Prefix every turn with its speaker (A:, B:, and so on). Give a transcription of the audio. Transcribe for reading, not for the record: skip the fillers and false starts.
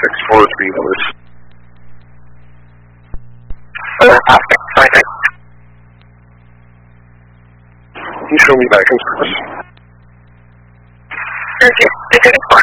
A: 643 Lewis. Can you show me back in service?
B: 224.